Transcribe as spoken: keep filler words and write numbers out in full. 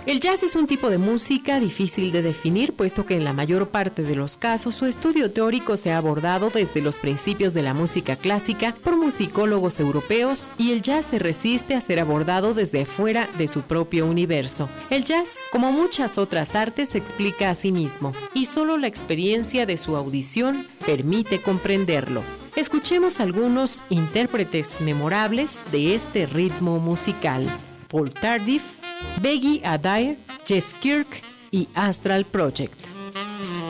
El jazz es un tipo de música difícil de definir, puesto que en la mayor parte de los casos su estudio teórico se ha abordado desde los principios de la música clásica por musicólogos europeos y el jazz se resiste a ser abordado desde fuera de su propio universo. El jazz, como muchas otras artes, se explica a sí mismo y solo la experiencia de su audición permite comprenderlo. Escuchemos algunos intérpretes memorables de este ritmo musical: Paul Tardif, Beggy Adair, Jeff Kirk y Astral Project.